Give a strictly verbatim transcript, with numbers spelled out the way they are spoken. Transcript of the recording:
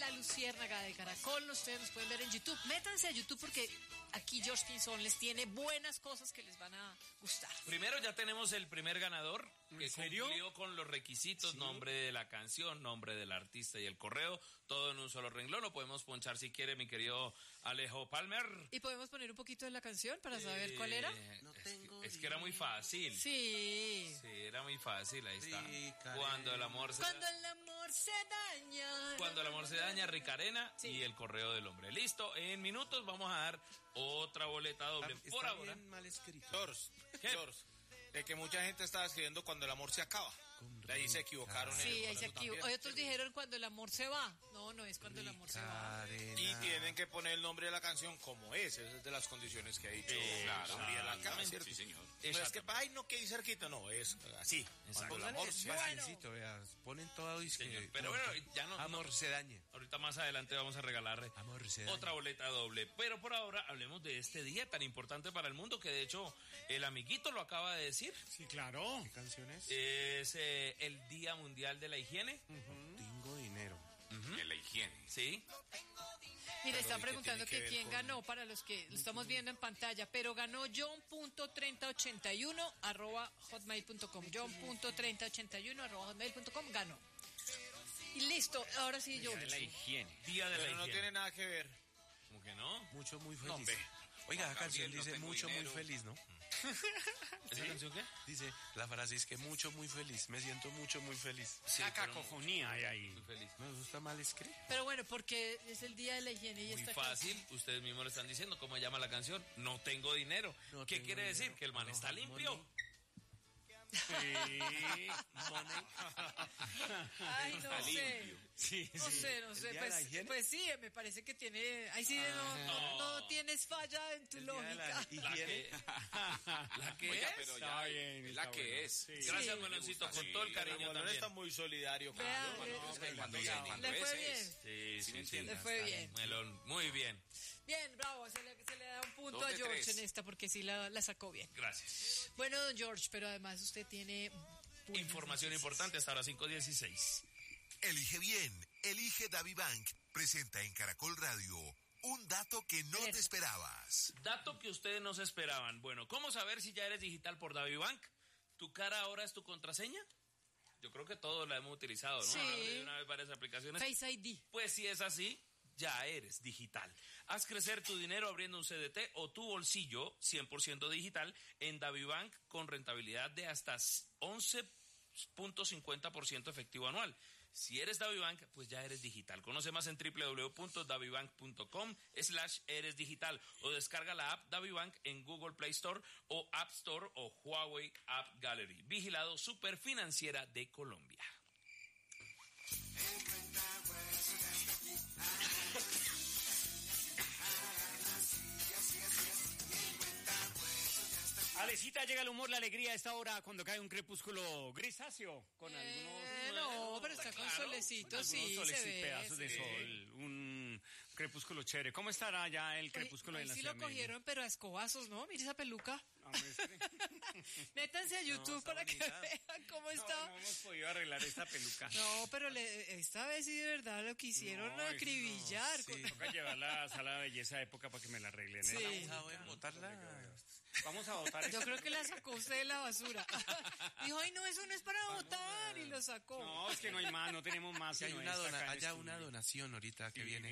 La Luciérnaga de Caracol. Ustedes nos pueden ver en YouTube. Métanse a YouTube porque aquí George Pinzón les tiene buenas cosas que les van a gustar. Primero ya tenemos el primer ganador que ¿En serio? cumplió con los requisitos, ¿Sí? Nombre de la canción, nombre del artista y el correo, todo en un solo renglón. Lo podemos ponchar si quiere, mi querido Alejo Palmer. ¿Y podemos poner un poquito de la canción para saber cuál era? Eh, No es, tengo que, es que era muy fácil. Sí. Sí, era muy fácil, ahí está. Ricarena. Cuando el amor se Cuando el amor se daña. Cuando el amor se daña, Ricarena, Sí. y el correo del hombre. Listo, en minutos vamos a dar otra boleta doble. Está Por ahora. bien mal escrito. George, ¿Qué? George, de que mucha gente estaba escribiendo cuando el amor se acaba. De ahí se equivocaron. Sí, ellos ahí con se eso equivocó. también. Otros dijeron cuando el amor se va. No, no es cuando el amor se va. Ricarena. Y tienen que poner el nombre de la canción como es. Esa es de las condiciones que ha dicho Eh, claro, Gabriela acá, exactamente. ¿cierto? Sí, señor. No es que, Exactamente. ay, no, que ahí cerquita, no, es así. Cuando el Póngale amor se facilito, vea, ponen todo y Señor, que pero bueno, ya no- amor no- se dañe. Ahorita más adelante vamos a regalar Amor se daña. otra boleta doble. Pero por ahora hablemos de este día tan importante para el mundo que de hecho el amiguito lo acaba de decir. Sí, claro. ¿Qué canciones? Es eh, el Día Mundial de la Higiene. Tengo dinero. De la higiene. Sí. Mire, están ¿y qué preguntando tiene que que ver quién con- ganó para los que lo estamos viendo en pantalla, pero ganó john punto treinta ochenta y uno arroba hotmail punto com. john punto treinta ochenta y uno arroba hotmail punto com ganó. Y listo, ahora sí yo. De la higiene. Día de Pero la no Higiene. tiene nada que ver. ¿Cómo que no? Mucho, muy No, feliz. hombre. Oiga, la Juan canción Gabriel, no dice tengo mucho, dinero. muy feliz, ¿no? ¿Esa canción qué? Dice, la frase es que mucho, muy feliz. Me siento mucho, muy feliz. Sí, La pero cacofonía hay ahí. muy feliz. Me gusta mal escrito. Pero bueno, porque es el día de la higiene y Muy esta fácil, ustedes mismos lo están diciendo. ¿Cómo llama la canción? No tengo dinero. No ¿Qué tengo quiere decir? dinero. Que el man No, está limpio. money. Sí. Money. Ay, no Está sé. limpio. Sí, No sí. sé, no ¿El sé. día de la Pues, higiene? pues sí, me parece que tiene. Ahí sí no, no, no tienes falla en tu El día de la lógica. La que, la que Oiga, es. pero Está ya bien, es está la que bueno. es. Sí. Gracias, Sí. Meloncito, Me gusta, con todo el sí. cariño Pero Bolón también. está muy solidario. Vea, claro. eh, Es que cuando, Bien. cuando Le es, fue es. bien. Sí, ¿Sí me sí, sí. entiende? Le fue bien. Melón, muy bien. Bien, bravo, se le, se le da un punto Dos a de George tres. en esta porque sí la, la sacó bien. Gracias. Bueno, don George, pero además usted tiene buenas Información noticias. importante hasta ahora cinco dieciséis. Elige bien, elige DaviBank. Presenta en Caracol Radio un dato que no Alerta. te esperabas. Dato que ustedes no se esperaban. Bueno, ¿cómo saber si ya eres digital por DaviBank? ¿Tu cara ahora es tu contraseña? Yo creo que todos la hemos utilizado, ¿no? Sí. Hablamos de una vez varias aplicaciones. Face I D. Pues si es así, ya eres digital. Haz crecer tu dinero abriendo un C D T o tu bolsillo cien por ciento digital en DaviBank con rentabilidad de hasta once punto cincuenta por ciento efectivo anual. Si eres DaviBank, pues ya eres digital. Conoce más en doble u doble u doble u punto davibank punto com slash eres digital o descarga la app DaviBank en Google Play Store o App Store o Huawei App Gallery. Vigilado Superfinanciera de Colombia. Alecita, llega el humor, la alegría a esta hora cuando cae un crepúsculo grisáceo con Eh, algunos no, pero está con solecito, algunos sí, soles se y ve. pedazos de sí. sol, un crepúsculo chévere. ¿Cómo estará ya el crepúsculo Hoy- en la hoy sí ciudad lo de Medellín? cogieron, pero a escobazos, ¿no? Mire esa peluca. Ah, muestre. Métanse a YouTube está para que bonita. vean cómo No, está. no hemos podido arreglar esta peluca. No, pero le- esta vez sí de verdad lo quisieron No, eso acribillar. no, con- sí. Toca llevarla a sala de belleza de época para que me la arreglen. ¿eh? Sí. Pensado en botarla. Vamos a votar. Yo esta creo que la sacó usted de la basura. Dijo, ay, no, eso no es para votar. Y lo sacó. No, es que no hay más, no tenemos más. Si hay sino una esta dona- acá en haya estudio. una donación ahorita que Sí, viene.